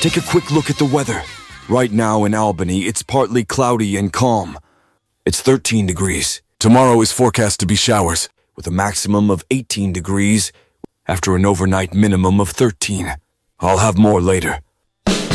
Take a quick look at the weather. Right now in Albany, it's partly cloudy and calm. It's 13 degrees. Tomorrow is forecast to be showers, with a maximum of 18 degrees after an overnight minimum of 13. I'll have more later.